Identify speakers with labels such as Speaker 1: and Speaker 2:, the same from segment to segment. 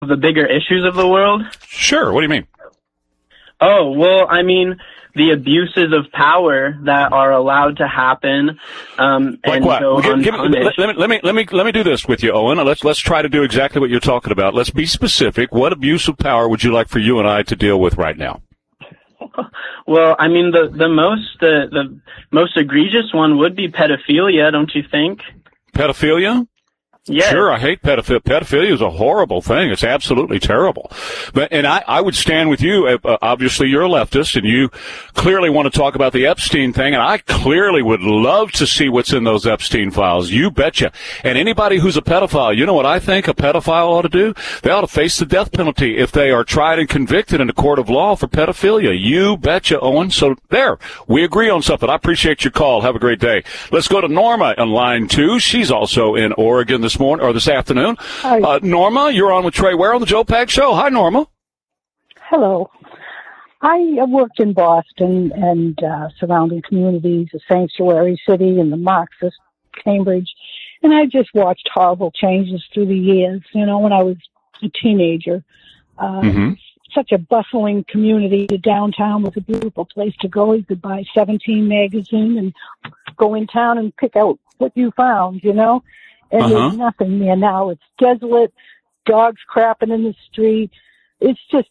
Speaker 1: the bigger issues of the world?
Speaker 2: Sure. What do you mean?
Speaker 1: Oh, well, I mean, the abuses of power that are allowed to happen,
Speaker 2: like
Speaker 1: and
Speaker 2: what?
Speaker 1: go unpunished.
Speaker 2: Let me do this with you, Owen. Let's try to do exactly what you're talking about. Let's be specific. What abuse of power would you like for you and I to deal with right now?
Speaker 1: Well, I mean, the most egregious one would be pedophilia, don't you think?
Speaker 2: Pedophilia?
Speaker 1: Yes.
Speaker 2: Sure, I hate pedophilia. Pedophilia is a horrible thing. It's absolutely terrible. And I would stand with you. Obviously, you're a leftist, and you clearly want to talk about the Epstein thing, and I clearly would love to see what's in those Epstein files. You betcha. And anybody who's a pedophile, you know what I think a pedophile ought to do? They ought to face the death penalty if they are tried and convicted in a court of law for pedophilia. You betcha, Owen. So there, we agree on something. I appreciate your call. Have a great day. Let's go to Norma on line 2. She's also in Oregon this morning or this afternoon.
Speaker 3: Hi.
Speaker 2: Norma, you're on with Trey Ware on the Joe Pags Show. Hi, Norma.
Speaker 3: Hello. I worked in Boston and surrounding communities, a sanctuary city, and the Marxist Cambridge, and I just watched horrible changes through the years. You know, when I was a teenager, such a bustling community. The downtown was a beautiful place to go. You could buy 17 magazine and go in town and pick out what you found, you know. And there's nothing there now. It's desolate, dogs crapping in the street. It's just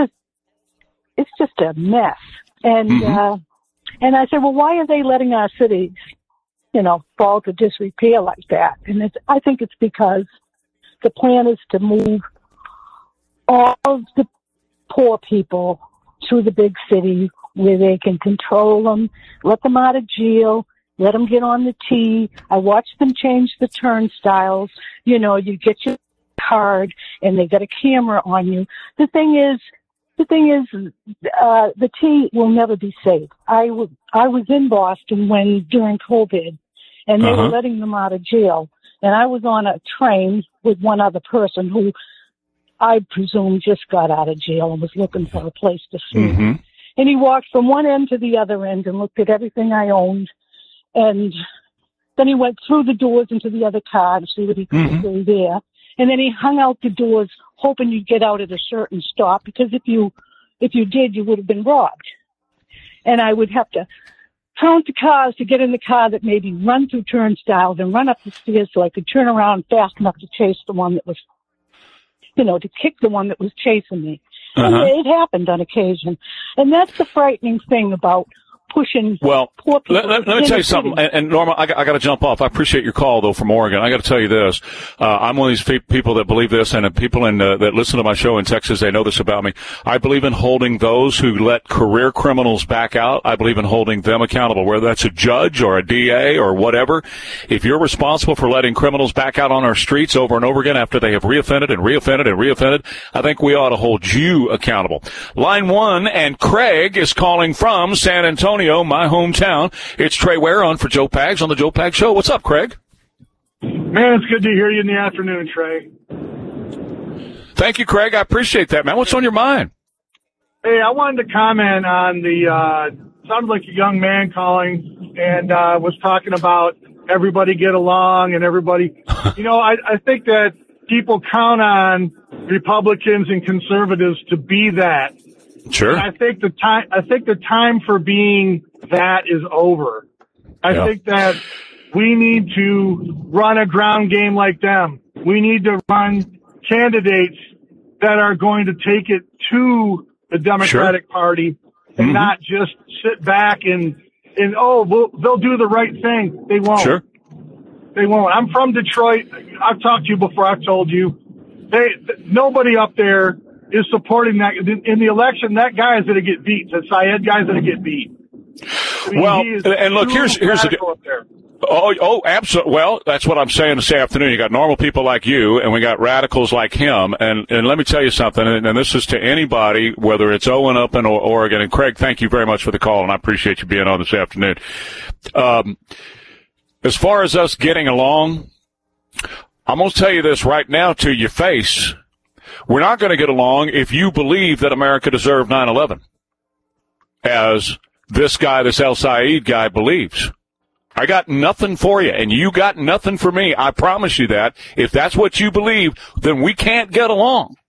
Speaker 3: a mess. And and I said, well, why are they letting our cities, you know, fall to disrepair like that? And I think it's because the plan is to move all of the poor people to the big city where they can control them, let them out of jail, let them get on the T. I watched them change the turnstiles. You know, you get your card and they got a camera on you. The thing is, the T will never be safe. I was in Boston during COVID, and they were letting them out of jail. And I was on a train with one other person who I presume just got out of jail and was looking for a place to sleep. And he walked from one end to the other end and looked at everything I owned. And then he went through the doors into the other car to see what he could do there. And then he hung out the doors hoping you'd get out at a certain stop, because if you did, you would have been robbed. And I would have to count the cars to get in the car that made me run through turnstiles and run up the stairs so I could turn around fast enough to chase the one that was, you know, to kick the one that was chasing me. And it happened on occasion. And that's the frightening thing about pushing poor people.
Speaker 2: Let me tell you something. And Norma, I got to jump off. I appreciate your call, though, from Oregon. I got to tell you this. I'm one of these people that believe this, and people that listen to my show in Texas, they know this about me. I believe in holding those who let career criminals back out. I believe in holding them accountable, whether that's a judge or a DA or whatever. If you're responsible for letting criminals back out on our streets over and over again after they have reoffended and reoffended and reoffended, I think we ought to hold you accountable. Line 1, and Craig is calling from San Antonio, my hometown. It's Trey Ware on for Joe Pags on the Joe Pags Show. What's up, Craig?
Speaker 4: Man, it's good to hear you in the afternoon, Trey.
Speaker 2: Thank you, Craig. I appreciate that, man. What's on your mind?
Speaker 4: Hey, I wanted to comment on sounded like a young man calling and was talking about everybody get along and everybody, you know, I think that people count on Republicans and conservatives to be that.
Speaker 2: Sure.
Speaker 4: And I think the time for being that is over. I think that we need to run a ground game like them. We need to run candidates that are going to take it to the Democratic Party and not just sit back and they'll do the right thing. They won't.
Speaker 2: Sure.
Speaker 4: They won't. I'm from Detroit. I've talked to you before. I've told you. Nobody up there is supporting that. In the election, that guy is going to get beat. The Syed guy is going to get beat. I mean,
Speaker 2: and look, here's the deal. Absolutely. Well, that's what I'm saying this afternoon. You got normal people like you, and we got radicals like him. And let me tell you something, and this is to anybody, whether it's Owen up in Oregon. And Craig, thank you very much for the call, and I appreciate you being on this afternoon. As far as us getting along, I'm going to tell you this right now to your face. We're not going to get along if you believe that America deserved 9/11, as this guy, this El Sayed guy, believes. I got nothing for you, and you got nothing for me. I promise you that. If that's what you believe, then we can't get along.